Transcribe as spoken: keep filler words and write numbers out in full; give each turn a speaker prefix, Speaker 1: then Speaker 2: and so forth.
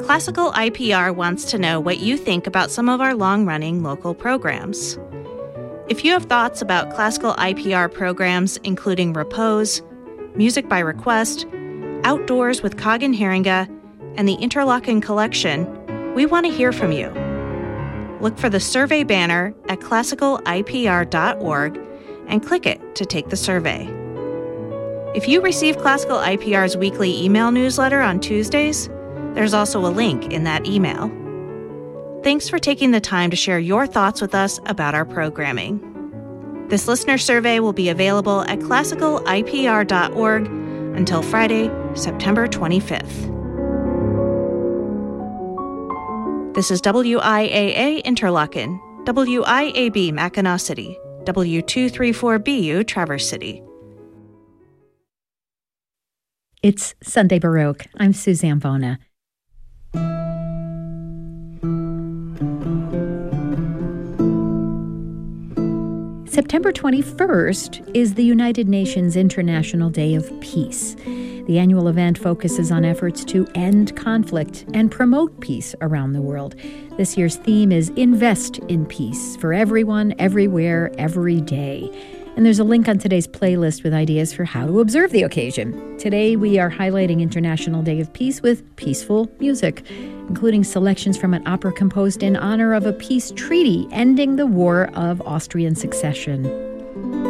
Speaker 1: Classical I P R wants to know what you think about some of our long-running local programs. If you have thoughts about Classical I P R programs including Repose, Music by Request, Outdoors with Kagan Haringa, and the Interlochen Collection, we want to hear from you. Look for the survey banner at classical I P R dot org and click it to take the survey. If you receive Classical I P R's weekly email newsletter on Tuesdays, there's also a link in that email. Thanks for taking the time to share your thoughts with us about our programming. This listener survey will be available at classical I P R dot org until Friday, September twenty-fifth. This is W I A A Interlochen, W I A B Mackinac City, W two thirty-four B U Traverse City.
Speaker 2: It's Sunday Baroque. I'm Suzanne Bona. September twenty-first is the United Nations International Day of Peace. The annual event focuses on efforts to end conflict and promote peace around the world. This year's theme is Invest in Peace for everyone, everywhere, every day. And there's a link on today's playlist with ideas for how to observe the occasion. Today we are highlighting International Day of Peace with peaceful music, including selections from an opera composed in honor of a peace treaty ending the War of Austrian Succession.